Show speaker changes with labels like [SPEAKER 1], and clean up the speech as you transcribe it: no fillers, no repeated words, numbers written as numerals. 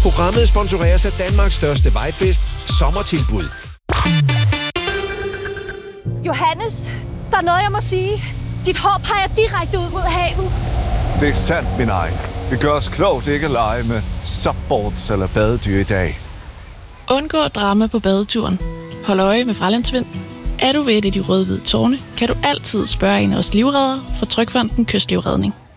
[SPEAKER 1] Programmet sponsoreres af Danmarks største vejfest, Sommertilbud.
[SPEAKER 2] Johannes, der er noget, jeg må sige. Dit hår peger direkte ud mod havet.
[SPEAKER 3] Det er sandt, min egen. Vi gør os klogt ikke at lege med subboards eller badedyr i dag.
[SPEAKER 4] Undgå drama på badeturen. Hold øje med fralandsvind. Er du ved et af de røde-hvide tårne, kan du altid spørge en af os livreddere fra Trygfonden Kystlivredning.